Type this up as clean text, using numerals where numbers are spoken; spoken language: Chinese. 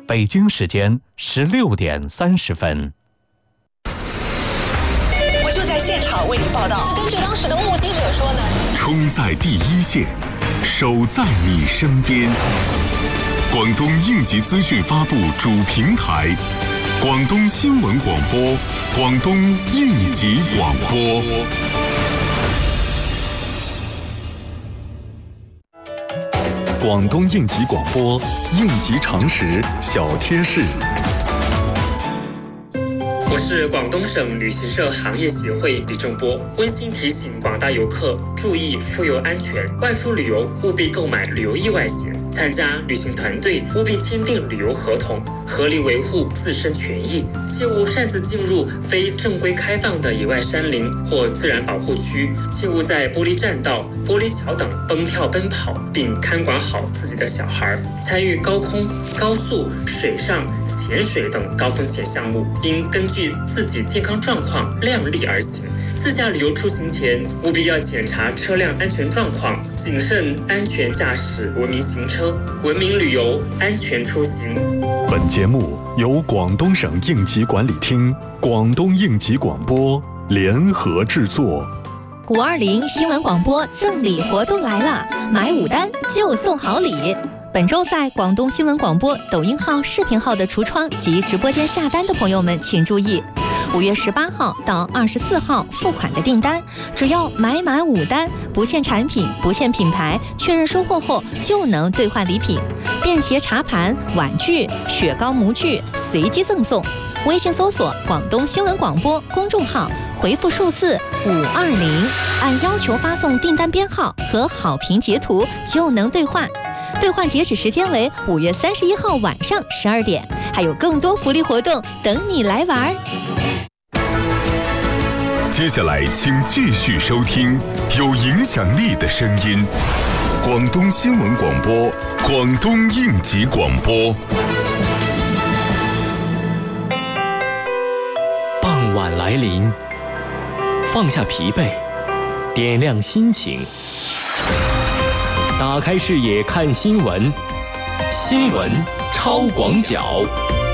北京时间16点30分。 我就在现场为您报道。 根据当时的目击者说呢， 冲在第一线，守在你身边。广东应急资讯发布主平台，广东新闻广播，广东应急广播。广东应急广播，应急常识小贴士。 我是广东省旅行社行业协会李正波，温馨提醒广大游客注意出游安全，外出旅游务必购买旅游意外险，参加旅行团队务必签订旅游合同，合理维护自身权益，切勿擅自进入非正规开放的野外山林或自然保护区，切勿在玻璃栈道、玻璃桥等蹦跳奔跑，并看管好自己的小孩。参与高空、高速、水上、潜水等高风险项目，应根据自己健康状况量力而行。自驾旅游出行前，务必要检查车辆安全状况，谨慎安全驾驶，文明行车，文明旅游，安全出行。 本节目由广东省应急管理厅、广东应急广播联合制作。 520新闻广播赠礼活动来了，买5单就送好礼。本周在广东新闻广播抖音号、视频号的橱窗及直播间下单的朋友们请注意，5月18号到24号付款的订单，只要买满5单，不限产品、不限品牌，确认收货后就能兑换礼品，便携茶盘、碗具、雪糕模具随机赠送。微信搜索广东新闻广播公众号，回复数字520，按要求发送订单编号和好评截图就能兑换。兑换截止时间为5月31号晚上12点，还有更多福利活动等你来玩。 接下来请继续收听有影响力的声音，广东新闻广播，广东应急广播。 傍晚来临，放下疲惫，点亮心情，打开视野看新闻，新闻超广角。